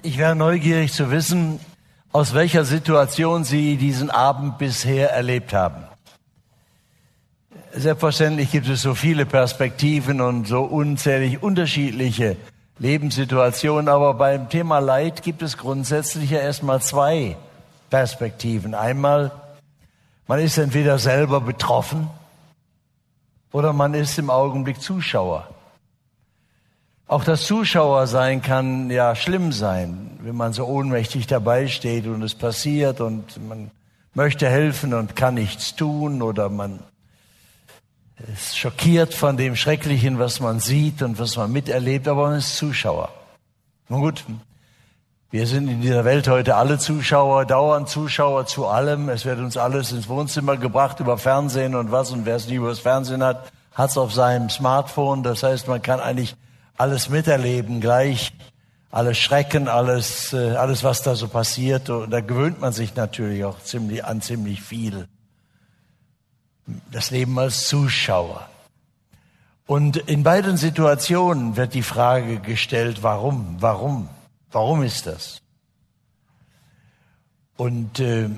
Ich wäre neugierig zu wissen, aus welcher Situation Sie diesen Abend bisher erlebt haben. Selbstverständlich gibt es so viele Perspektiven und so unzählig unterschiedliche Lebenssituationen, aber beim Thema Leid gibt es grundsätzlich ja erstmal zwei Perspektiven. Einmal, man ist entweder selber betroffen oder man ist im Augenblick Zuschauer. Auch das Zuschauersein kann ja schlimm sein, wenn man so ohnmächtig dabei steht und es passiert und man möchte helfen und kann nichts tun oder man ist schockiert von dem Schrecklichen, was man sieht und was man miterlebt, aber man ist Zuschauer. Nun gut, wir sind in dieser Welt heute alle Zuschauer, dauernd Zuschauer zu allem. Es wird uns alles ins Wohnzimmer gebracht über Fernsehen und was. Und wer es nie über das Fernsehen hat, hat es auf seinem Smartphone. Das heißt, man kann eigentlich alles miterleben gleich, alles Schrecken, alles was da so passiert. Und da gewöhnt man sich natürlich auch ziemlich viel. Das Leben als Zuschauer. Und in beiden Situationen wird die Frage gestellt, warum? Warum ist das? Und wenn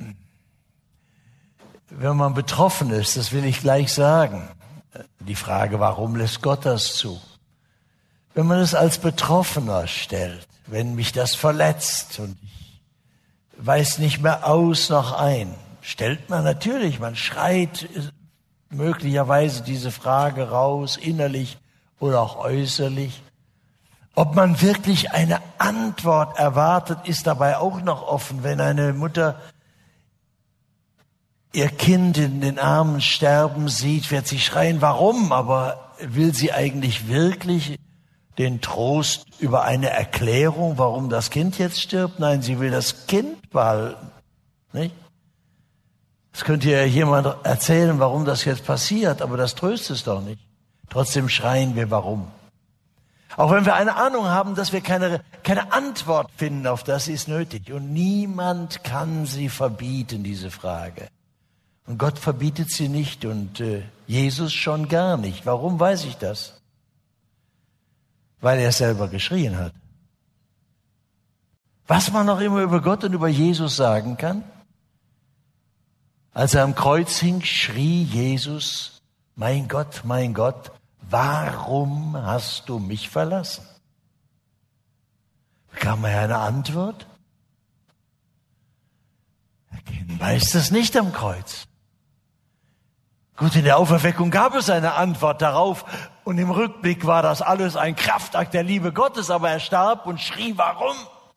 man betroffen ist, das will ich gleich sagen, die Frage, warum lässt Gott das zu? Wenn man es als Betroffener stellt, wenn mich das verletzt und ich weiß nicht mehr aus noch ein, stellt man natürlich, man schreit möglicherweise diese Frage raus, innerlich oder auch äußerlich. Ob man wirklich eine Antwort erwartet, ist dabei auch noch offen. Wenn eine Mutter ihr Kind in den Armen sterben sieht, wird sie schreien, warum? Aber will sie eigentlich wirklich den Trost über eine Erklärung, warum das Kind jetzt stirbt? Nein, sie will das Kind behalten. Nicht? Es könnte ja jemand erzählen, warum das jetzt passiert, aber das tröstet es doch nicht. Trotzdem schreien wir, warum? Auch wenn wir eine Ahnung haben, dass wir keine Antwort finden auf das, ist nötig. Und niemand kann sie verbieten, diese Frage. Und Gott verbietet sie nicht und Jesus schon gar nicht. Warum weiß ich das? Weil er selber geschrien hat. Was man noch immer über Gott und über Jesus sagen kann? Als er am Kreuz hing, schrie Jesus, mein Gott, warum hast du mich verlassen? Bekam er eine Antwort? Er weiß das nicht am Kreuz. Gut, in der Auferweckung gab es eine Antwort darauf und im Rückblick war das alles ein Kraftakt der Liebe Gottes, aber er starb und schrie, warum?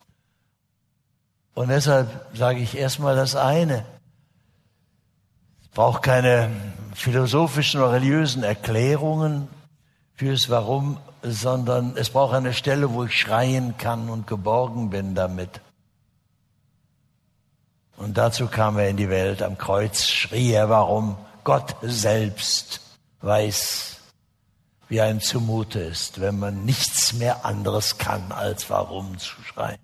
Und deshalb sage ich erstmal das eine. Es braucht keine philosophischen oder religiösen Erklärungen fürs Warum, sondern es braucht eine Stelle, wo ich schreien kann und geborgen bin damit. Und dazu kam er in die Welt. Am Kreuz schrie er, warum? Gott selbst weiß, wie einem zumute ist, wenn man nichts mehr anderes kann, als warum zu schreien.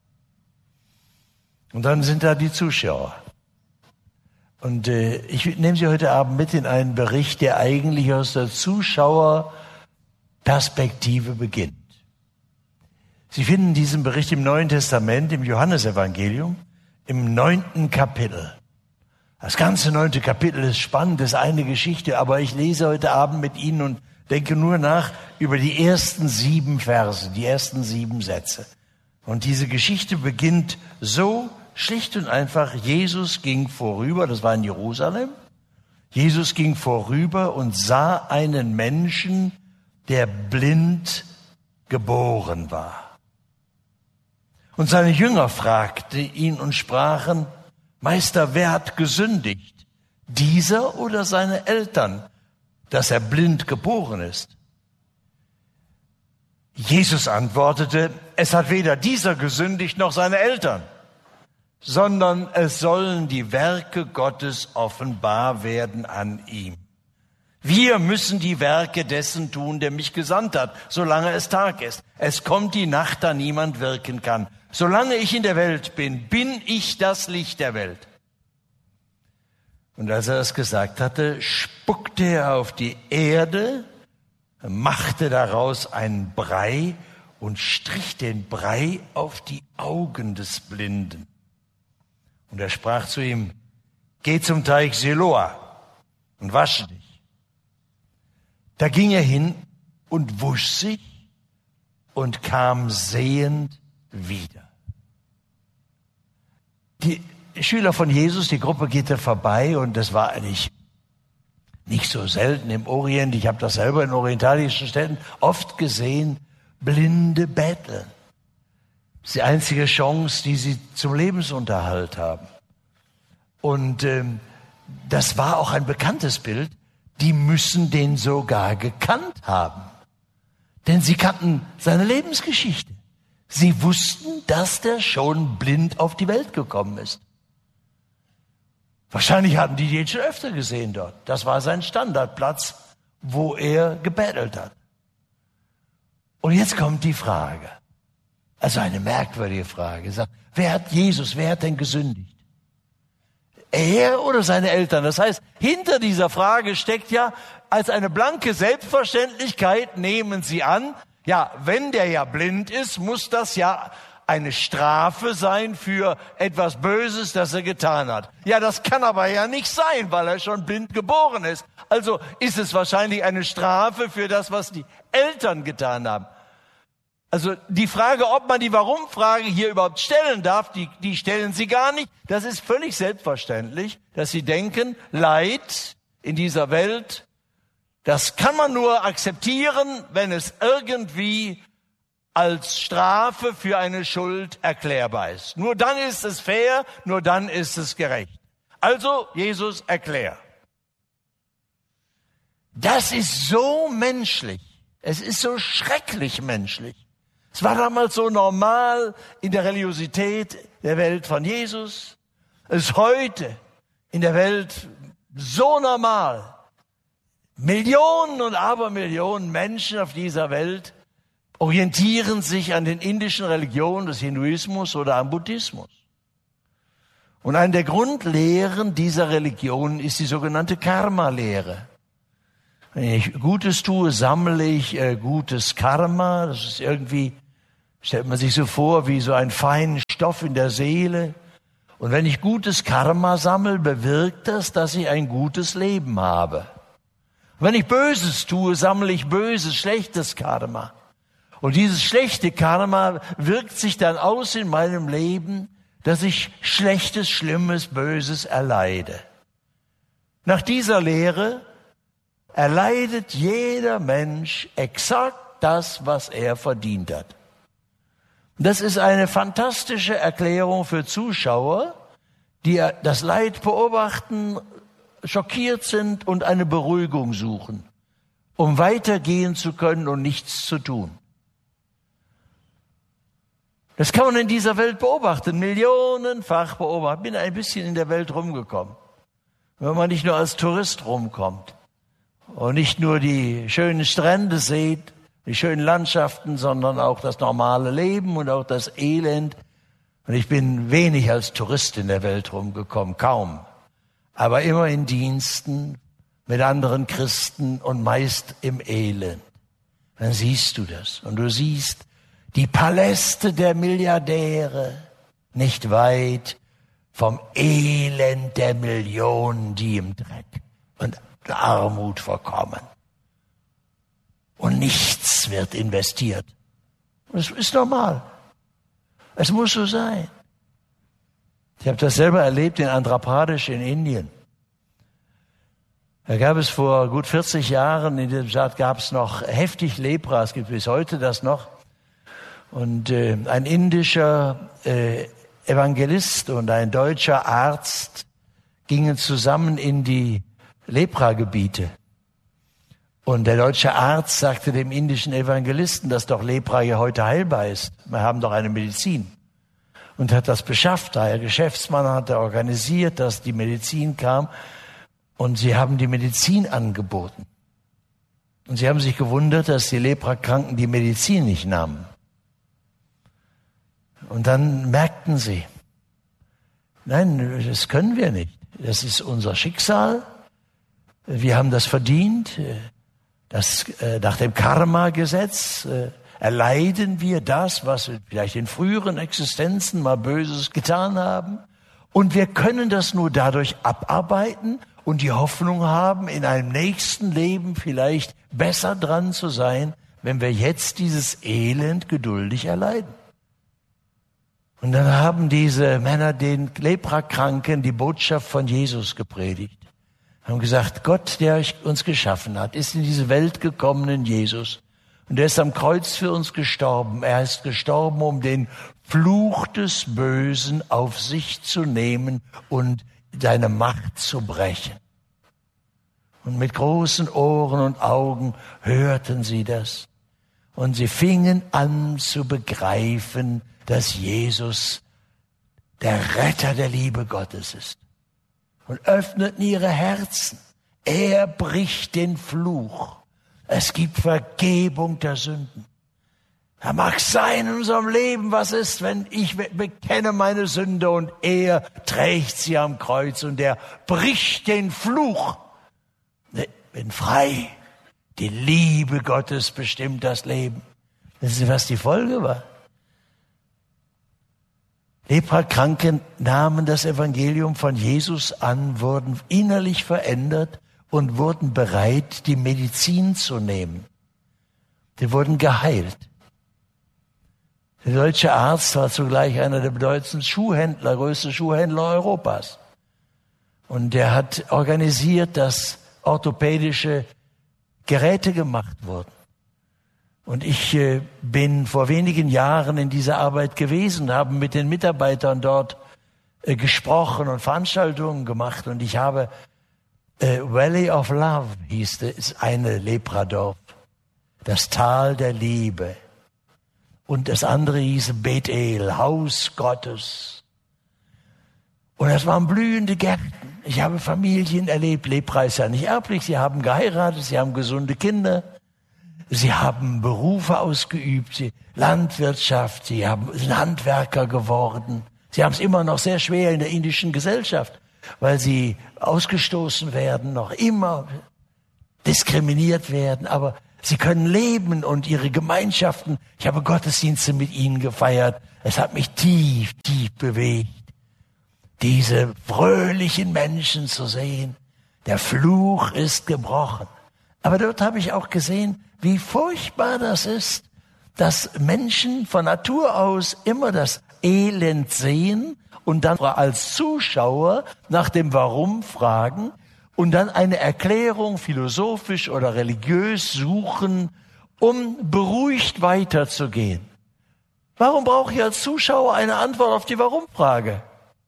Und dann sind da die Zuschauer. Und ich nehme Sie heute Abend mit in einen Bericht, der eigentlich aus der Zuschauerperspektive beginnt. Sie finden diesen Bericht im Neuen Testament, im Johannesevangelium, im 9. Kapitel. Das ganze 9. Kapitel ist spannend, ist eine Geschichte, aber ich lese heute Abend mit Ihnen und denke nur nach über die ersten 7 Verse, die ersten 7 Sätze. Und diese Geschichte beginnt so schlicht und einfach, Jesus ging vorüber, das war in Jerusalem, Jesus ging vorüber und sah einen Menschen, der blind geboren war. Und seine Jünger fragten ihn und sprachen, Meister, wer hat gesündigt, dieser oder seine Eltern, dass er blind geboren ist? Jesus antwortete, es hat weder dieser gesündigt noch seine Eltern, sondern es sollen die Werke Gottes offenbar werden an ihm. Wir müssen die Werke dessen tun, der mich gesandt hat, solange es Tag ist. Es kommt die Nacht, da niemand wirken kann. Solange ich in der Welt bin, bin ich das Licht der Welt. Und als er das gesagt hatte, spuckte er auf die Erde, machte daraus einen Brei und strich den Brei auf die Augen des Blinden. Und er sprach zu ihm, geh zum Teich Siloa und wasche dich. Da ging er hin und wusch sich und kam sehend wieder. Die Schüler von Jesus, die Gruppe geht da vorbei und das war eigentlich nicht so selten im Orient. Ich habe das selber in orientalischen Städten oft gesehen, Blinde betteln. Das ist die einzige Chance, die sie zum Lebensunterhalt haben. Und das war auch ein bekanntes Bild. Die müssen den sogar gekannt haben. Denn sie kannten seine Lebensgeschichte. Sie wussten, dass der schon blind auf die Welt gekommen ist. Wahrscheinlich hatten die den schon öfter gesehen dort. Das war sein Standardplatz, wo er gebettelt hat. Und jetzt kommt die Frage. Also eine merkwürdige Frage. Wer hat denn gesündigt? Er oder seine Eltern? Das heißt, hinter dieser Frage steckt ja als eine blanke Selbstverständlichkeit, nehmen Sie an, ja, wenn der ja blind ist, muss das ja eine Strafe sein für etwas Böses, das er getan hat. Ja, das kann aber ja nicht sein, weil er schon blind geboren ist. Also ist es wahrscheinlich eine Strafe für das, was die Eltern getan haben. Also die Frage, ob man die Warum-Frage hier überhaupt stellen darf, die stellen Sie gar nicht. Das ist völlig selbstverständlich, dass Sie denken, Leid in dieser Welt, das kann man nur akzeptieren, wenn es irgendwie als Strafe für eine Schuld erklärbar ist. Nur dann ist es fair, nur dann ist es gerecht. Also, Jesus, erklär. Das ist so menschlich. Es ist so schrecklich menschlich. Es war damals so normal in der Religiosität der Welt von Jesus. Es ist heute in der Welt so normal. Millionen und Abermillionen Menschen auf dieser Welt orientieren sich an den indischen Religionen des Hinduismus oder am Buddhismus. Und eine der Grundlehren dieser Religionen ist die sogenannte Karma-Lehre. Wenn ich Gutes tue, sammle ich gutes Karma. Das ist irgendwie, stellt man sich so vor, wie so ein feinen Stoff in der Seele. Und wenn ich gutes Karma sammle, bewirkt das, dass ich ein gutes Leben habe. Und wenn ich Böses tue, sammle ich böses, schlechtes Karma. Und dieses schlechte Karma wirkt sich dann aus in meinem Leben, dass ich Schlechtes, Schlimmes, Böses erleide. Nach dieser Lehre erleidet jeder Mensch exakt das, was er verdient hat. Das ist eine fantastische Erklärung für Zuschauer, die das Leid beobachten, schockiert sind und eine Beruhigung suchen, um weitergehen zu können und nichts zu tun. Das kann man in dieser Welt beobachten, millionenfach beobachten. Ich bin ein bisschen in der Welt rumgekommen. Wenn man nicht nur als Tourist rumkommt und nicht nur die schönen Strände sieht, die schönen Landschaften, sondern auch das normale Leben und auch das Elend. Und ich bin wenig als Tourist in der Welt rumgekommen, kaum. Aber immer in Diensten mit anderen Christen und meist im Elend. Dann siehst du das. Und du siehst die Paläste der Milliardäre nicht weit vom Elend der Millionen, die im Dreck und Armut verkommen. Und nichts wird investiert. Das ist normal. Es muss so sein. Ich habe das selber erlebt in Andhra Pradesh in Indien. Da gab es vor gut 40 Jahren, in diesem Staat gab es noch heftig Lepra, es gibt bis heute das noch. Und ein indischer Evangelist und ein deutscher Arzt gingen zusammen in die Lepragebiete. Und der deutsche Arzt sagte dem indischen Evangelisten, dass doch Lepra ja heute heilbar ist. Wir haben doch eine Medizin. Und hat das beschafft. Der Geschäftsmann hatte organisiert, dass die Medizin kam. Und sie haben die Medizin angeboten. Und sie haben sich gewundert, dass die Leprakranken die Medizin nicht nahmen. Und dann merkten sie, nein, das können wir nicht. Das ist unser Schicksal. Wir haben das verdient. Das nach dem Karma-Gesetz Erleiden wir das, was wir vielleicht in früheren Existenzen mal Böses getan haben? Und wir können das nur dadurch abarbeiten und die Hoffnung haben, in einem nächsten Leben vielleicht besser dran zu sein, wenn wir jetzt dieses Elend geduldig erleiden. Und dann haben diese Männer den Leprakranken die Botschaft von Jesus gepredigt. Haben gesagt, Gott, der uns geschaffen hat, ist in diese Welt gekommen in Jesus. Und er ist am Kreuz für uns gestorben. Er ist gestorben, um den Fluch des Bösen auf sich zu nehmen und seine Macht zu brechen. Und mit großen Ohren und Augen hörten sie das. Und sie fingen an zu begreifen, dass Jesus der Retter der Liebe Gottes ist. Und öffneten ihre Herzen. Er bricht den Fluch. Es gibt Vergebung der Sünden. Da mag sein in unserem Leben, was ist, wenn ich bekenne meine Sünde und er trägt sie am Kreuz und er bricht den Fluch. Ich bin frei. Die Liebe Gottes bestimmt das Leben. Wissen Sie, was die Folge war? Leprakranken nahmen das Evangelium von Jesus an, wurden innerlich verändert und wurden bereit, die Medizin zu nehmen. Sie wurden geheilt. Der deutsche Arzt war zugleich einer der bedeutendsten Schuhhändler, größte Schuhhändler Europas. Und der hat organisiert, dass orthopädische Geräte gemacht wurden. Und ich bin vor wenigen Jahren in dieser Arbeit gewesen, habe mit den Mitarbeitern dort gesprochen und Veranstaltungen gemacht. Und ich habe Valley of Love hieß es, ist eine Lepradorf, das Tal der Liebe. Und das andere hieß Bethel, Haus Gottes. Und das waren blühende Gärten. Ich habe Familien erlebt, Lepra ist ja nicht erblich, sie haben geheiratet, sie haben gesunde Kinder. Sie haben Berufe ausgeübt, Landwirtschaft, sind Handwerker geworden. Sie haben es immer noch sehr schwer in der indischen Gesellschaft, weil sie ausgestoßen werden, noch immer diskriminiert werden. Aber sie können leben und ihre Gemeinschaften, ich habe Gottesdienste mit ihnen gefeiert. Es hat mich tief, tief bewegt, diese fröhlichen Menschen zu sehen. Der Fluch ist gebrochen. Aber dort habe ich auch gesehen, wie furchtbar das ist, dass Menschen von Natur aus immer das Elend sehen und dann als Zuschauer nach dem Warum fragen und dann eine Erklärung philosophisch oder religiös suchen, um beruhigt weiterzugehen. Warum brauche ich als Zuschauer eine Antwort auf die Warum-Frage?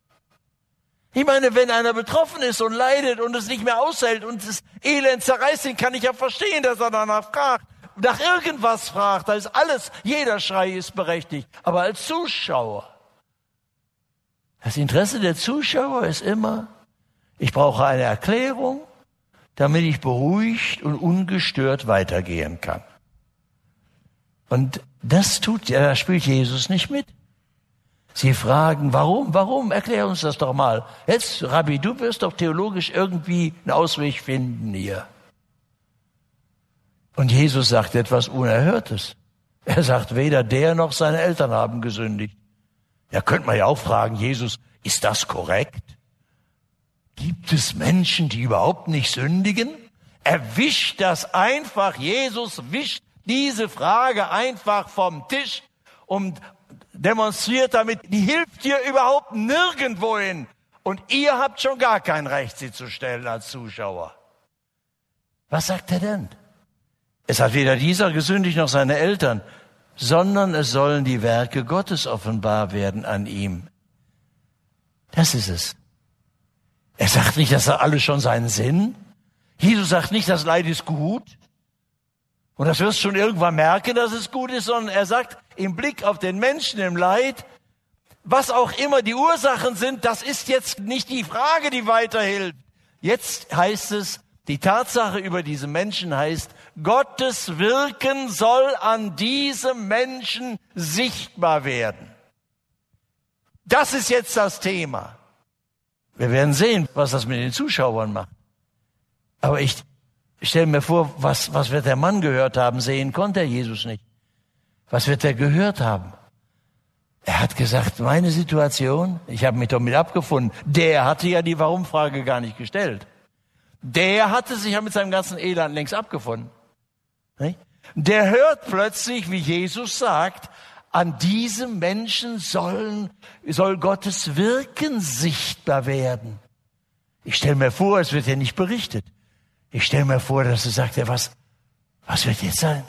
Ich meine, wenn einer betroffen ist und leidet und es nicht mehr aushält und das Elend zerreißt ihn, kann ich ja verstehen, dass er danach fragt, nach irgendwas fragt. Da ist alles, jeder Schrei ist berechtigt. Aber als Zuschauer, das Interesse der Zuschauer ist immer, ich brauche eine Erklärung, damit ich beruhigt und ungestört weitergehen kann. Und das da spielt Jesus nicht mit. Sie fragen, warum? Erklär uns das doch mal. Jetzt, Rabbi, du wirst doch theologisch irgendwie einen Ausweg finden hier. Und Jesus sagt etwas Unerhörtes. Er sagt, weder der noch seine Eltern haben gesündigt. Ja, könnte man ja auch fragen, Jesus, ist das korrekt? Gibt es Menschen, die überhaupt nicht sündigen? Er wischt das einfach. Jesus wischt diese Frage einfach vom Tisch und demonstriert damit, die hilft dir überhaupt nirgendwohin. Und ihr habt schon gar kein Recht, sie zu stellen als Zuschauer. Was sagt er denn? Es hat weder dieser gesündigt noch seine Eltern, sondern es sollen die Werke Gottes offenbar werden an ihm. Das ist es. Er sagt nicht, das hat alles schon seinen Sinn. Jesus sagt nicht, das Leid ist gut. Und das wirst du schon irgendwann merken, dass es gut ist, sondern er sagt, im Blick auf den Menschen im Leid, was auch immer die Ursachen sind, das ist jetzt nicht die Frage, die weiterhilft. Jetzt heißt es, die Tatsache über diese Menschen heißt, Gottes Wirken soll an diesem Menschen sichtbar werden. Das ist jetzt das Thema. Wir werden sehen, was das mit den Zuschauern macht. Aber ich stelle mir vor, was wird der Mann gehört haben, sehen konnte er Jesus nicht. Was wird er gehört haben? Er hat gesagt, meine Situation, ich habe mich damit abgefunden. Der hatte ja die Warum-Frage gar nicht gestellt. Der hatte sich ja mit seinem ganzen Elend längst abgefunden. Der hört plötzlich, wie Jesus sagt, an diesem Menschen soll Gottes Wirken sichtbar werden. Ich stelle mir vor, es wird ja nicht berichtet. Ich stelle mir vor, dass er sagt, ja, was wird jetzt sein?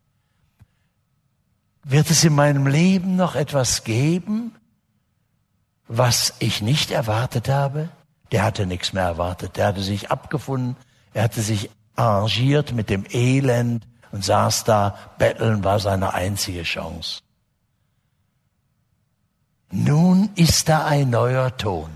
Wird es in meinem Leben noch etwas geben, was ich nicht erwartet habe? Der hatte nichts mehr erwartet. Der hatte sich abgefunden. Er hatte sich arrangiert mit dem Elend und saß da. Betteln war seine einzige Chance. Nun ist da ein neuer Ton.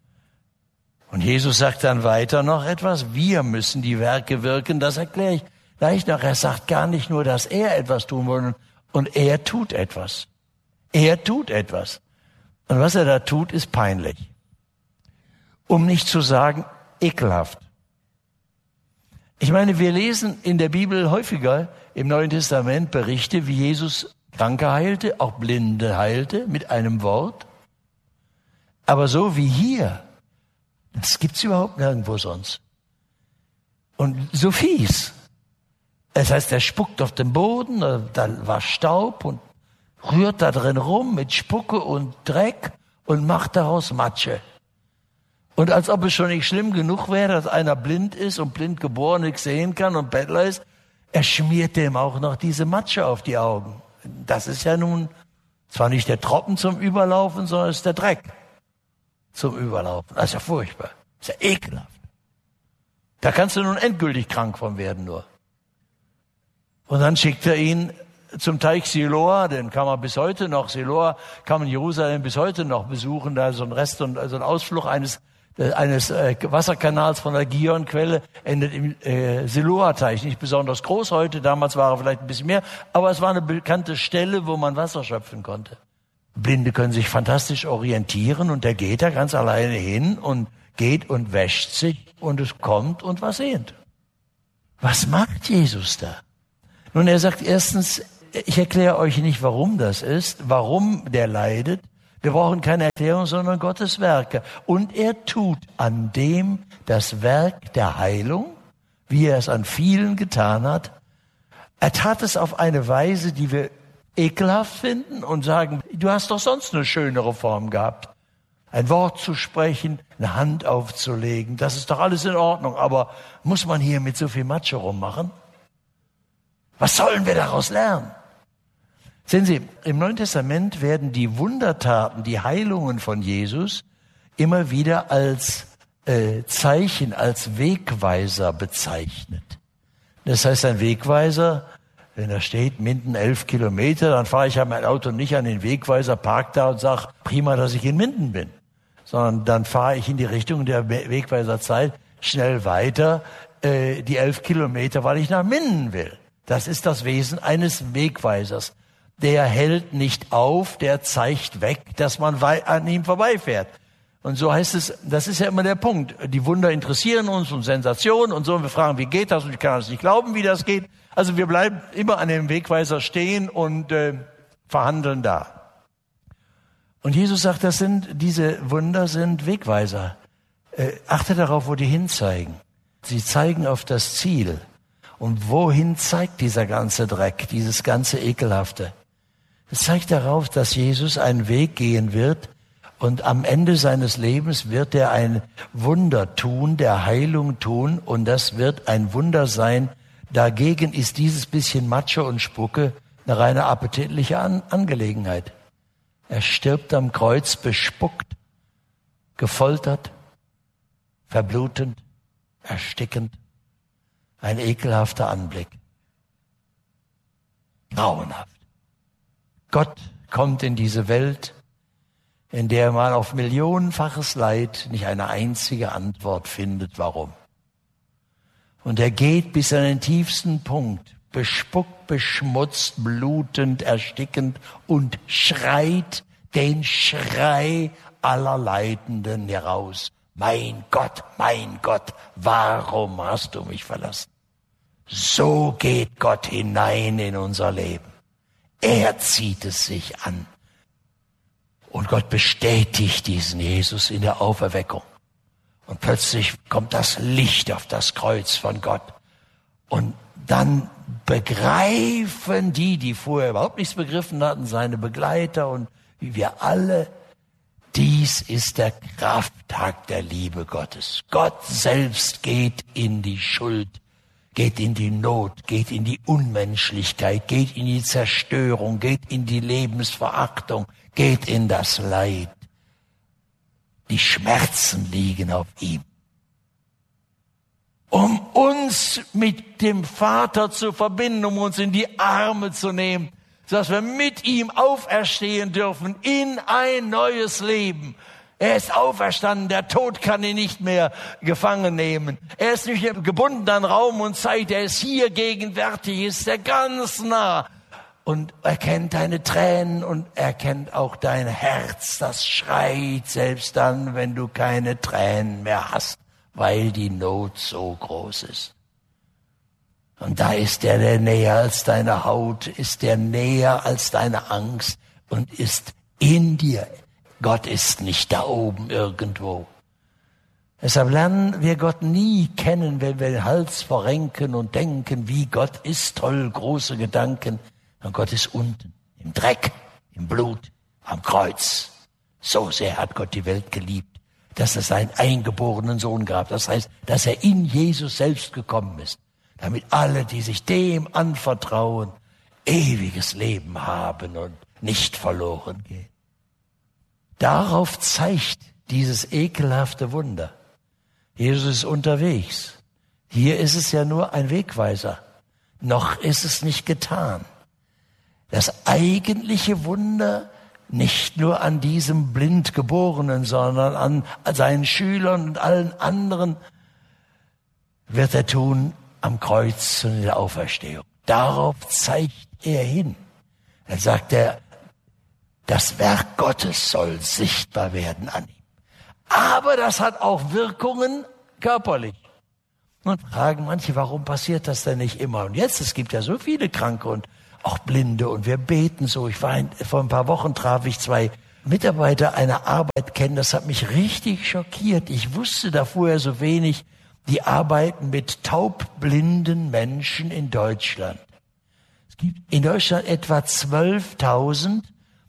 Und Jesus sagt dann weiter noch etwas. Wir müssen die Werke wirken. Das erkläre ich gleich noch. Er sagt gar nicht nur, dass er etwas tun will. Und er tut etwas. Er tut etwas. Und was er da tut, ist peinlich. Um nicht zu sagen, ekelhaft. Ich meine, wir lesen in der Bibel häufiger im Neuen Testament Berichte, wie Jesus Kranke heilte, auch Blinde heilte, mit einem Wort. Aber so wie hier, das gibt's überhaupt nirgendwo sonst. Und so fies. Das heißt, er spuckt auf den Boden, da war Staub und rührt da drin rum mit Spucke und Dreck und macht daraus Matsche. Und als ob es schon nicht schlimm genug wäre, dass einer blind ist und blind geboren nichts sehen kann und Bettler ist, er schmiert dem auch noch diese Matsche auf die Augen. Das ist ja nun zwar nicht der Tropfen zum Überlaufen, sondern es ist der Dreck zum Überlaufen. Das ist ja furchtbar. Das ist ja ekelhaft. Da kannst du nun endgültig krank von werden nur. Und dann schickt er ihn zum Teich Siloa, den kann man bis heute noch, Siloa kann man in Jerusalem bis heute noch besuchen, da so ein Rest und also ein Ausflug eines Wasserkanals von der Gihon-Quelle endet im Siloa-Teich. Nicht besonders groß heute, damals war er vielleicht ein bisschen mehr, aber es war eine bekannte Stelle, wo man Wasser schöpfen konnte. Blinde können sich fantastisch orientieren und der geht da ganz alleine hin und geht und wäscht sich und es kommt und was sehend. Was macht Jesus da? Nun, er sagt erstens, ich erkläre euch nicht, warum das ist, warum der leidet. Wir brauchen keine Erklärung, sondern Gottes Werke. Und er tut an dem das Werk der Heilung, wie er es an vielen getan hat. Er tat es auf eine Weise, die wir ekelhaft finden und sagen, du hast doch sonst eine schönere Form gehabt. Ein Wort zu sprechen, eine Hand aufzulegen, das ist doch alles in Ordnung. Aber muss man hier mit so viel Matsche rummachen? Was sollen wir daraus lernen? Sehen Sie, im Neuen Testament werden die Wundertaten, die Heilungen von Jesus immer wieder als Zeichen, als Wegweiser bezeichnet. Das heißt, ein Wegweiser, wenn da steht, Minden 11 Kilometer, dann fahre ich ja mein Auto nicht an den Wegweiser, park da und sage, prima, dass ich in Minden bin. Sondern dann fahre ich in die Richtung der Wegweiserzeit schnell weiter, die 11 Kilometer, weil ich nach Minden will. Das ist das Wesen eines Wegweisers. Der hält nicht auf, der zeigt weg, dass man an ihm vorbeifährt. Und so heißt es, das ist ja immer der Punkt. Die Wunder interessieren uns und Sensationen und so. Und wir fragen, wie geht das? Und ich kann das nicht glauben, wie das geht. Also wir bleiben immer an dem Wegweiser stehen und verhandeln da. Und Jesus sagt, diese Wunder sind Wegweiser. Achte darauf, wo die hinzeigen. Sie zeigen auf das Ziel. Und wohin zeigt dieser ganze Dreck, dieses ganze Ekelhafte? Es zeigt darauf, dass Jesus einen Weg gehen wird und am Ende seines Lebens wird er ein Wunder tun, der Heilung tun und das wird ein Wunder sein. Dagegen ist dieses bisschen Matsche und Spucke eine reine appetitliche Angelegenheit. Er stirbt am Kreuz bespuckt, gefoltert, verblutend, erstickend. Ein ekelhafter Anblick. Grauenhaft. Gott kommt in diese Welt, in der man auf millionenfaches Leid nicht eine einzige Antwort findet. Warum? Und er geht bis an den tiefsten Punkt, bespuckt, beschmutzt, blutend, erstickend und schreit den Schrei aller Leidenden heraus. Mein Gott, warum hast du mich verlassen? So geht Gott hinein in unser Leben. Er zieht es sich an. Und Gott bestätigt diesen Jesus in der Auferweckung. Und plötzlich kommt das Licht auf das Kreuz von Gott. Und dann begreifen die vorher überhaupt nichts begriffen hatten, seine Begleiter und wie wir alle, dies ist der Krafttag der Liebe Gottes. Gott selbst geht in die Schuld, geht in die Not, geht in die Unmenschlichkeit, geht in die Zerstörung, geht in die Lebensverachtung, geht in das Leid. Die Schmerzen liegen auf ihm. Um uns mit dem Vater zu verbinden, um uns in die Arme zu nehmen, sodass wir mit ihm auferstehen dürfen in ein neues Leben. Er ist auferstanden, der Tod kann ihn nicht mehr gefangen nehmen. Er ist nicht gebunden an Raum und Zeit, er ist hier gegenwärtig, ist er ganz nah. Und er kennt deine Tränen und er kennt auch dein Herz, das schreit selbst dann, wenn du keine Tränen mehr hast, weil die Not so groß ist. Und da ist der näher als deine Haut, ist der näher als deine Angst und ist in dir. Gott ist nicht da oben irgendwo. Deshalb lernen wir Gott nie kennen, wenn wir den Hals verrenken und denken, wie Gott ist toll, große Gedanken. Und Gott ist unten, im Dreck, im Blut, am Kreuz. So sehr hat Gott die Welt geliebt, dass es seinen eingeborenen Sohn gab. Das heißt, dass er in Jesus selbst gekommen ist, damit alle, die sich dem anvertrauen, ewiges Leben haben und nicht verloren gehen. Darauf zeigt dieses ekelhafte Wunder. Jesus ist unterwegs. Hier ist es ja nur ein Wegweiser. Noch ist es nicht getan. Das eigentliche Wunder nicht nur an diesem Blindgeborenen, sondern an seinen Schülern und allen anderen wird er tun am Kreuz und in der Auferstehung. Darauf zeigt er hin. Dann sagt er, das Werk Gottes soll sichtbar werden an ihm. Aber das hat auch Wirkungen körperlich. Und fragen manche, warum passiert das denn nicht immer? Und jetzt, es gibt ja so viele Kranke und auch Blinde und wir beten so. Vor ein paar Wochen traf ich 2 Mitarbeiter einer Arbeit kennen. Das hat mich richtig schockiert. Ich wusste da vorher so wenig. Die arbeiten mit taubblinden Menschen in Deutschland. Es gibt in Deutschland etwa 12.000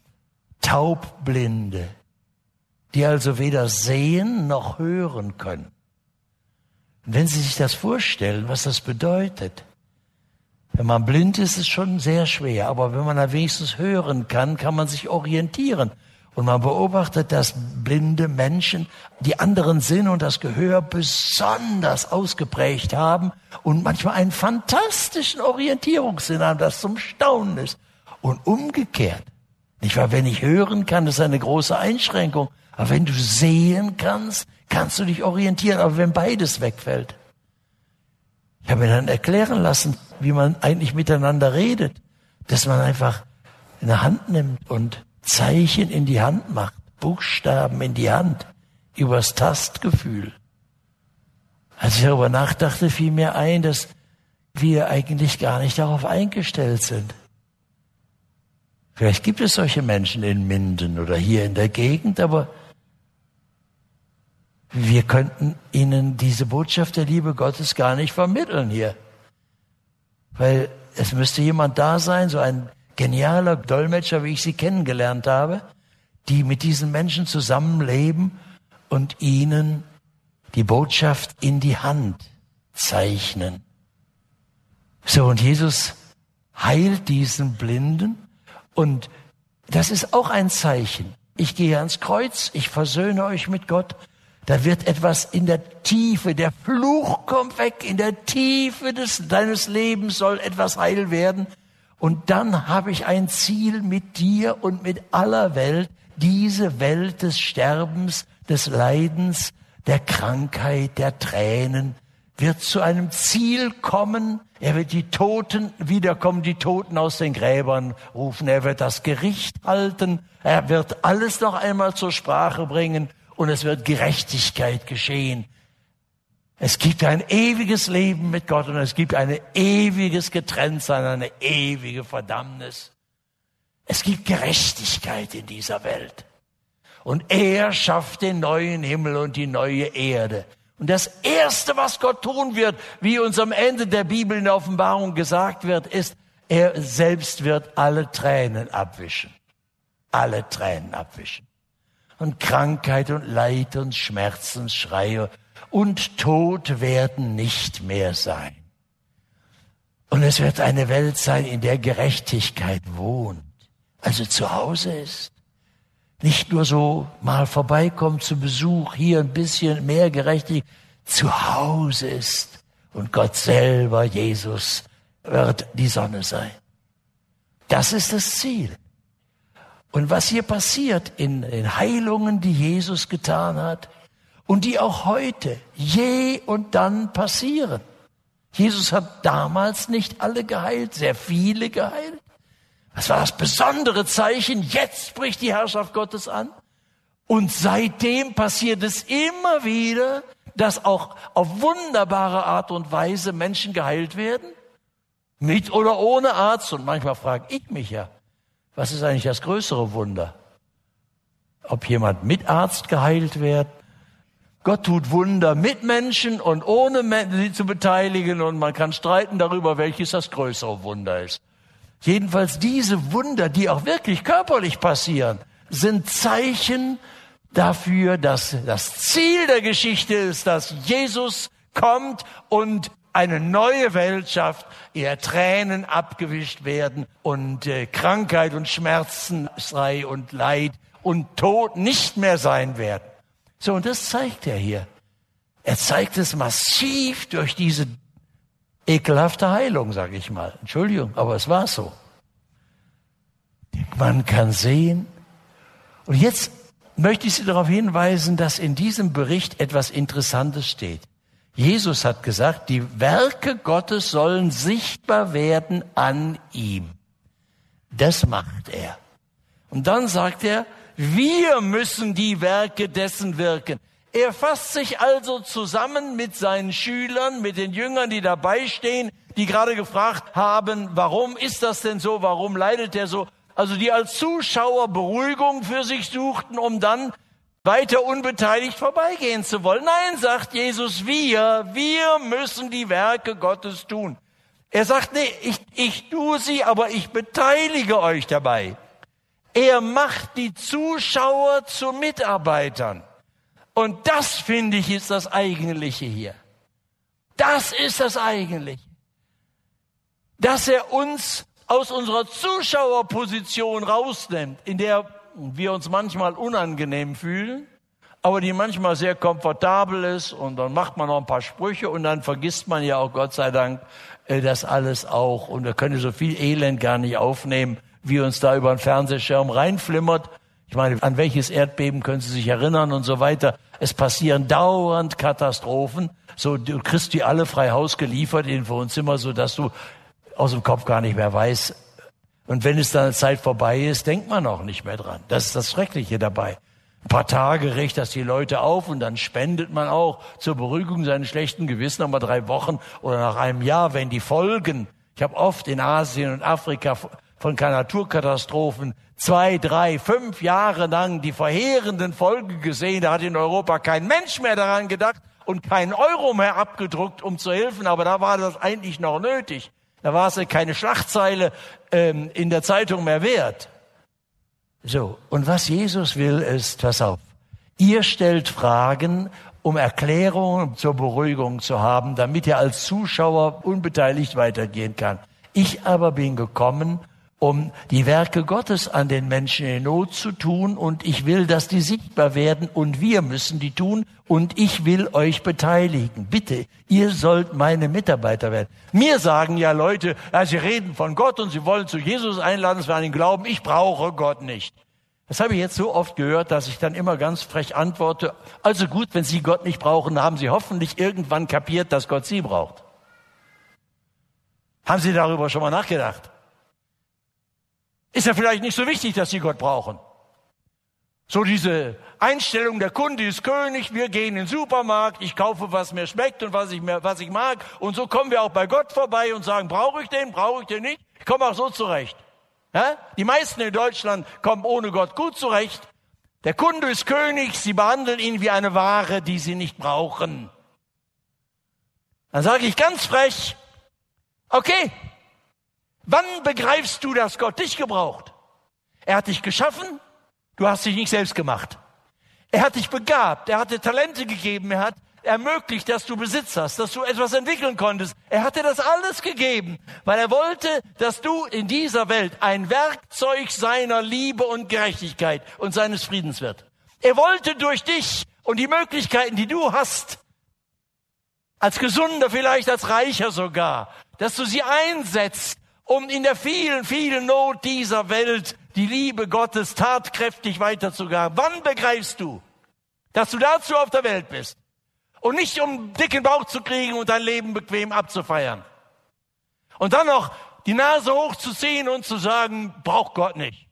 Taubblinde, die also weder sehen noch hören können. Und wenn Sie sich das vorstellen, was das bedeutet, wenn man blind ist, ist es schon sehr schwer. Aber wenn man da wenigstens hören kann, kann man sich orientieren. Und man beobachtet, dass blinde Menschen die anderen Sinne und das Gehör besonders ausgeprägt haben und manchmal einen fantastischen Orientierungssinn haben, das zum Staunen ist. Und umgekehrt. Nicht wahr? Wenn ich hören kann, das ist eine große Einschränkung. Aber wenn du sehen kannst, kannst du dich orientieren. Aber wenn beides wegfällt. Ich habe mir dann erklären lassen, wie man eigentlich miteinander redet. Dass man einfach eine Hand nimmt und Zeichen in die Hand macht. Buchstaben in die Hand. Übers Tastgefühl. Als ich darüber nachdachte, fiel mir ein, dass wir eigentlich gar nicht darauf eingestellt sind. Vielleicht gibt es solche Menschen in Minden oder hier in der Gegend, aber wir könnten ihnen diese Botschaft der Liebe Gottes gar nicht vermitteln hier. Weil es müsste jemand da sein, so ein genialer Dolmetscher, wie ich sie kennengelernt habe, die mit diesen Menschen zusammenleben und ihnen die Botschaft in die Hand zeichnen. So, und Jesus heilt diesen Blinden und das ist auch ein Zeichen. Ich gehe ans Kreuz, ich versöhne euch mit Gott. Da wird etwas in der Tiefe, der Fluch kommt weg, in der Tiefe deines Lebens soll etwas heil werden. Und dann habe ich ein Ziel mit dir und mit aller Welt, diese Welt des Sterbens, des Leidens, der Krankheit, der Tränen, wird zu einem Ziel kommen. Er wird die Toten wiederkommen, die Toten aus den Gräbern rufen. Er wird das Gericht halten. Er wird alles noch einmal zur Sprache bringen. Und es wird Gerechtigkeit geschehen. Es gibt ein ewiges Leben mit Gott und es gibt ein ewiges Getrenntsein, eine ewige Verdammnis. Es gibt Gerechtigkeit in dieser Welt. Und er schafft den neuen Himmel und die neue Erde. Und das Erste, was Gott tun wird, wie uns am Ende der Bibel in der Offenbarung gesagt wird, ist, er selbst wird alle Tränen abwischen. Alle Tränen abwischen. Und Krankheit und Leid und Schmerzen, Schreie und Tod werden nicht mehr sein. Und es wird eine Welt sein, in der Gerechtigkeit wohnt, also zu Hause ist. Nicht nur so mal vorbeikommt zu Besuch, hier ein bisschen mehr Gerechtigkeit, zu Hause ist. Und Gott selber, Jesus, wird die Sonne sein. Das ist das Ziel. Und was hier passiert in den Heilungen, die Jesus getan hat und die auch heute je und dann passieren. Jesus hat damals nicht alle geheilt, sehr viele geheilt. Das war das besondere Zeichen. Jetzt bricht die Herrschaft Gottes an. Und seitdem passiert es immer wieder, dass auch auf wunderbare Art und Weise Menschen geheilt werden. Mit oder ohne Arzt. Und manchmal frage ich mich ja, was ist eigentlich das größere Wunder? Ob jemand mit Arzt geheilt wird? Gott tut Wunder mit Menschen und ohne sie zu beteiligen. Und man kann streiten darüber, welches das größere Wunder ist. Jedenfalls diese Wunder, die auch wirklich körperlich passieren, sind Zeichen dafür, dass das Ziel der Geschichte ist, dass Jesus kommt und eine neue Welt schafft, in der Tränen abgewischt werden und Krankheit und Schmerzen, Schrei und Leid und Tod nicht mehr sein werden. So, und das zeigt er hier. Er zeigt es massiv durch diese ekelhafte Heilung, sage ich mal. Entschuldigung, aber es war so. Man kann sehen. Und jetzt möchte ich Sie darauf hinweisen, dass in diesem Bericht etwas Interessantes steht. Jesus hat gesagt, die Werke Gottes sollen sichtbar werden an ihm. Das macht er. Und dann sagt er, wir müssen die Werke dessen wirken. Er fasst sich also zusammen mit seinen Schülern, mit den Jüngern, die dabei stehen, die gerade gefragt haben, warum ist das denn so, warum leidet er so? Also die als Zuschauer Beruhigung für sich suchten, um dann weiter unbeteiligt vorbeigehen zu wollen. Nein, sagt Jesus, wir müssen die Werke Gottes tun. Er sagt, nee, ich tue sie, aber ich beteilige euch dabei. Er macht die Zuschauer zu Mitarbeitern. Und das, finde ich, ist das Eigentliche hier. Das ist das Eigentliche. Dass er uns aus unserer Zuschauerposition rausnimmt, in der wir uns manchmal unangenehm fühlen, aber die manchmal sehr komfortabel ist, und dann macht man noch ein paar Sprüche und dann vergisst man ja auch, Gott sei Dank, das alles auch. Und wir können so viel Elend gar nicht aufnehmen, wie uns da über den Fernsehschirm reinflimmert. Ich meine, an welches Erdbeben können Sie sich erinnern und so weiter. Es passieren dauernd Katastrophen. So, du kriegst die alle frei Haus geliefert in Wohnzimmer, so dass du aus dem Kopf gar nicht mehr weißt. Und wenn es dann eine Zeit vorbei ist, denkt man auch nicht mehr dran. Das ist das Schreckliche dabei. Ein paar Tage regt das die Leute auf und dann spendet man auch zur Beruhigung seines schlechten Gewissens nochmal 3 Wochen oder nach einem Jahr, wenn die Folgen, ich habe oft in Asien und Afrika von Naturkatastrophen 2, 3, 5 Jahre lang die verheerenden Folgen gesehen. Da hat in Europa kein Mensch mehr daran gedacht und kein Euro mehr abgedruckt, um zu helfen. Aber da war das eigentlich noch nötig. Da war es keine Schlagzeile in der Zeitung mehr wert. So, und was Jesus will ist, pass auf, ihr stellt Fragen, um Erklärungen zur Beruhigung zu haben, damit ihr als Zuschauer unbeteiligt weitergehen kann. Ich aber bin gekommen, um die Werke Gottes an den Menschen in Not zu tun, und ich will, dass die sichtbar werden, und wir müssen die tun, und ich will euch beteiligen. Bitte, ihr sollt meine Mitarbeiter werden. Mir sagen ja Leute, sie reden von Gott und sie wollen zu Jesus einladen, es werden ihn glauben, ich brauche Gott nicht. Das habe ich jetzt so oft gehört, dass ich dann immer ganz frech antworte, also gut, wenn Sie Gott nicht brauchen, haben Sie hoffentlich irgendwann kapiert, dass Gott Sie braucht. Haben Sie darüber schon mal nachgedacht? Ist ja vielleicht nicht so wichtig, dass Sie Gott brauchen. So diese Einstellung, der Kunde ist König, wir gehen in den Supermarkt, ich kaufe, was mir schmeckt und was ich mag. Und so kommen wir auch bei Gott vorbei und sagen, brauche ich den nicht? Ich komme auch so zurecht. Ja? Die meisten in Deutschland kommen ohne Gott gut zurecht. Der Kunde ist König, sie behandeln ihn wie eine Ware, die sie nicht brauchen. Dann sage ich ganz frech, okay, wann begreifst du, dass Gott dich gebraucht? Er hat dich geschaffen, du hast dich nicht selbst gemacht. Er hat dich begabt, er hat dir Talente gegeben, er hat ermöglicht, dass du Besitz hast, dass du etwas entwickeln konntest. Er hat dir das alles gegeben, weil er wollte, dass du in dieser Welt ein Werkzeug seiner Liebe und Gerechtigkeit und seines Friedens wird. Er wollte durch dich und die Möglichkeiten, die du hast, als Gesunder, vielleicht als Reicher sogar, dass du sie einsetzt, um in der vielen, vielen Not dieser Welt die Liebe Gottes tatkräftig weiterzugeben. Wann begreifst du, dass du dazu auf der Welt bist? Und nicht um einen dicken Bauch zu kriegen und dein Leben bequem abzufeiern. Und dann noch die Nase hochzuziehen und zu sagen, braucht Gott nicht.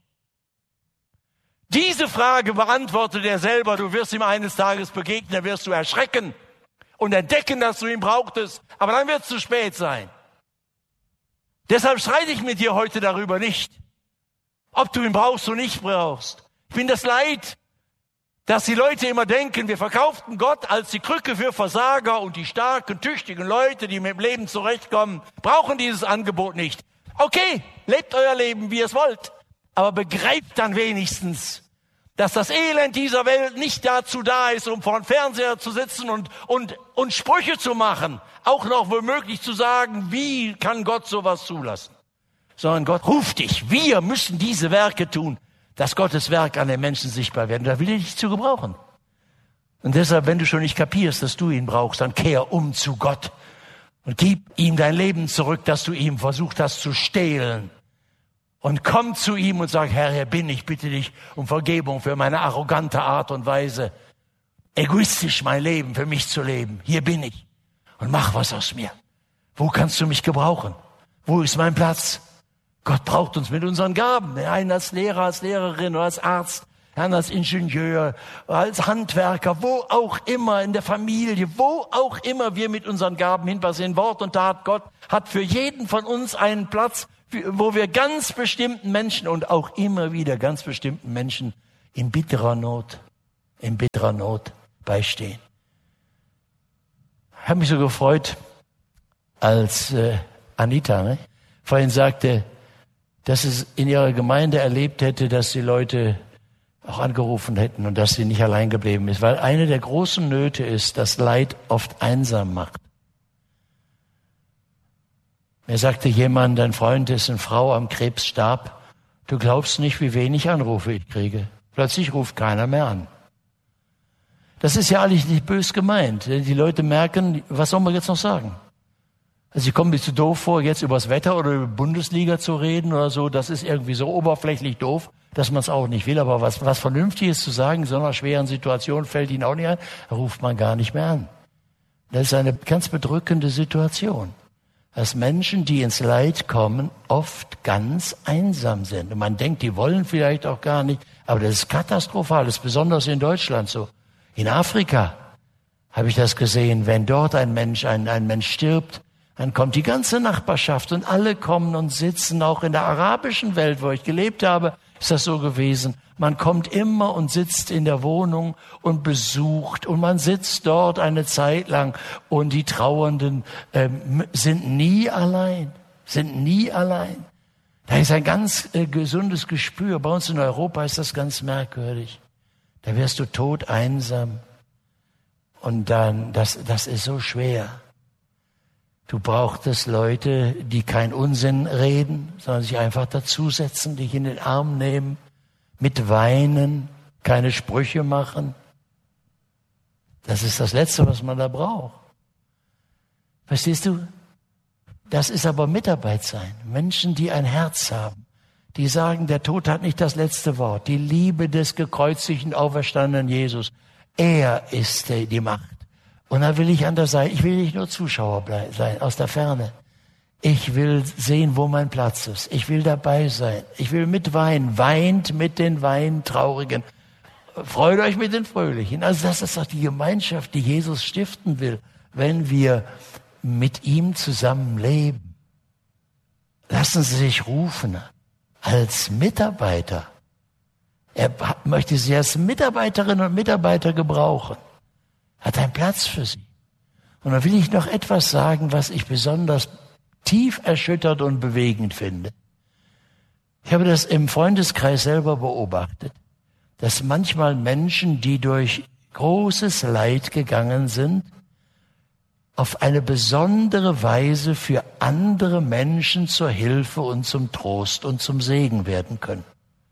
Diese Frage beantwortet er selber. Du wirst ihm eines Tages begegnen, dann wirst du erschrecken und entdecken, dass du ihn brauchtest. Aber dann wird es zu spät sein. Deshalb streite ich mit dir heute darüber nicht, ob du ihn brauchst oder nicht brauchst. Ich bin das leid, dass die Leute immer denken, wir verkauften Gott als die Krücke für Versager und die starken, tüchtigen Leute, die mit dem Leben zurechtkommen, brauchen dieses Angebot nicht. Okay, lebt euer Leben, wie ihr es wollt, aber begreift dann wenigstens, dass das Elend dieser Welt nicht dazu da ist, um vor dem Fernseher zu sitzen und Sprüche zu machen, auch noch womöglich zu sagen, wie kann Gott sowas zulassen? Sondern Gott ruft dich, wir müssen diese Werke tun, dass Gottes Werk an den Menschen sichtbar wird. Da will er dich zu gebrauchen. Und deshalb, wenn du schon nicht kapierst, dass du ihn brauchst, dann kehr um zu Gott und gib ihm dein Leben zurück, das du ihm versucht hast zu stehlen. Und komm zu ihm und sag, Herr, hier bin ich, bitte dich um Vergebung für meine arrogante Art und Weise, egoistisch mein Leben für mich zu leben. Hier bin ich und mach was aus mir. Wo kannst du mich gebrauchen? Wo ist mein Platz? Gott braucht uns mit unseren Gaben. Einen als Lehrer, als Lehrerin oder als Arzt, einen als Ingenieur, als Handwerker, wo auch immer, in der Familie, wo auch immer wir mit unseren Gaben hinpassen. Wort und Tat, Gott hat für jeden von uns einen Platz, wo wir ganz bestimmten Menschen und auch immer wieder ganz bestimmten Menschen in bitterer Not beistehen. Ich habe mich so gefreut, als Anita vorhin sagte, dass es in ihrer Gemeinde erlebt hätte, dass die Leute auch angerufen hätten und dass sie nicht allein geblieben ist. Weil eine der großen Nöte ist, dass Leid oft einsam macht. Mir sagte jemand, dein Freund, dessen Frau am Krebs starb, du glaubst nicht, wie wenig Anrufe ich kriege. Plötzlich ruft keiner mehr an. Das ist ja eigentlich nicht bös gemeint. Die Leute merken, was soll man jetzt noch sagen? Also ich komme mir zu doof vor, jetzt über das Wetter oder über Bundesliga zu reden oder so. Das ist irgendwie so oberflächlich doof, dass man es auch nicht will. Aber was Vernünftiges zu sagen in so einer schweren Situation fällt Ihnen auch nicht ein. Da ruft man gar nicht mehr an. Das ist eine ganz bedrückende Situation. Dass Menschen, die ins Leid kommen, oft ganz einsam sind. Und man denkt, die wollen vielleicht auch gar nicht. Aber das ist katastrophal. Das ist besonders in Deutschland so. In Afrika habe ich das gesehen. Wenn dort ein Mensch stirbt, dann kommt die ganze Nachbarschaft und alle kommen und sitzen. Auch in der arabischen Welt, wo ich gelebt habe, ist das so gewesen. Man kommt immer und sitzt in der Wohnung und besucht und man sitzt dort eine Zeit lang und die Trauernden sind nie allein. Da ist ein ganz gesundes Gespür. Bei uns in Europa ist das ganz merkwürdig. Da wirst du tot einsam und dann, das ist so schwer. Du brauchtest Leute, die keinen Unsinn reden, sondern sich einfach dazusetzen, dich in den Arm nehmen, mit weinen, keine Sprüche machen. Das ist das Letzte, was man da braucht. Verstehst du? Das ist aber Mitarbeit sein. Menschen, die ein Herz haben, die sagen, der Tod hat nicht das letzte Wort. Die Liebe des gekreuzigten, auferstandenen Jesus. Er ist die Macht. Und da will ich an der Seite, ich will nicht nur Zuschauer sein, aus der Ferne. Ich will sehen, wo mein Platz ist. Ich will dabei sein. Ich will mitweinen. Weint mit den Weintraurigen. Freut euch mit den Fröhlichen. Also das ist doch die Gemeinschaft, die Jesus stiften will, wenn wir mit ihm zusammen leben. Lassen Sie sich rufen. als Mitarbeiter. Er möchte sie als Mitarbeiterinnen und Mitarbeiter gebrauchen. Hat einen Platz für sie. Und da will ich noch etwas sagen, was ich besonders tief erschüttert und bewegend finde. Ich habe das im Freundeskreis selber beobachtet, dass manchmal Menschen, die durch großes Leid gegangen sind, auf eine besondere Weise für andere Menschen zur Hilfe und zum Trost und zum Segen werden können.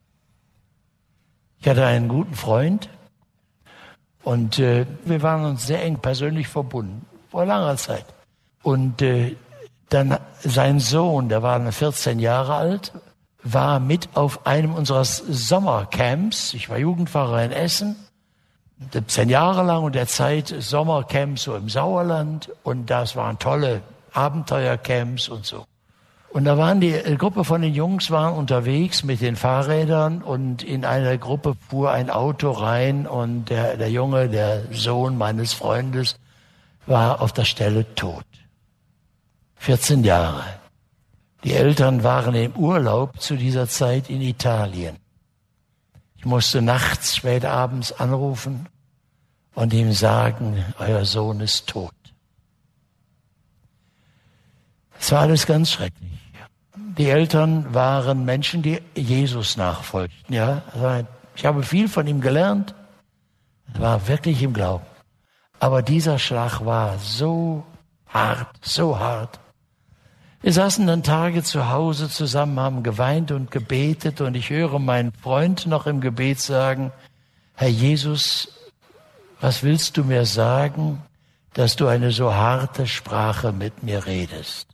Ich hatte einen guten Freund und wir waren uns sehr eng persönlich verbunden, vor langer Zeit. Und dann sein Sohn, der war 14 Jahre alt, war mit auf einem unserer Sommercamps. Ich war Jugendpfarrer in Essen, 17 Jahre lang und der Zeit Sommercamps so im Sauerland. Und das waren tolle Abenteuercamps und so. Und da waren die Gruppe von den Jungs waren unterwegs mit den Fahrrädern und in einer Gruppe fuhr ein Auto rein und der Junge, der Sohn meines Freundes, war auf der Stelle tot. 14 Jahre. Die Eltern waren im Urlaub zu dieser Zeit in Italien. Ich musste nachts, spät abends anrufen und ihm sagen, euer Sohn ist tot. Es war alles ganz schrecklich. Die Eltern waren Menschen, die Jesus nachfolgten. Ja, ich habe viel von ihm gelernt. Er war wirklich im Glauben. Aber dieser Schlag war so hart, so hart. Wir saßen dann Tage zu Hause zusammen, haben geweint und gebetet und ich höre meinen Freund noch im Gebet sagen, Herr Jesus, was willst du mir sagen, dass du eine so harte Sprache mit mir redest?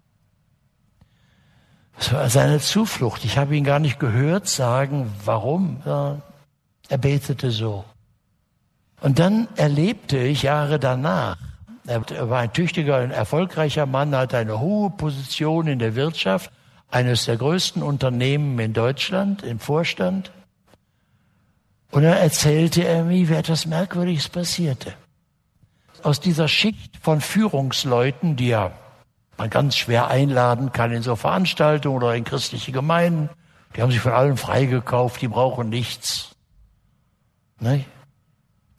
Das war seine Zuflucht. Ich habe ihn gar nicht gehört sagen, warum. Ja, er betete so. Und dann erlebte ich Jahre danach, er war ein tüchtiger, ein erfolgreicher Mann, hatte eine hohe Position in der Wirtschaft, eines der größten Unternehmen in Deutschland, im Vorstand. Und dann erzählte er mir, wie etwas Merkwürdiges passierte. Aus dieser Schicht von Führungsleuten, die ja man ganz schwer einladen kann in so Veranstaltungen oder in christliche Gemeinden, die haben sich von allem freigekauft, die brauchen nichts. Ne?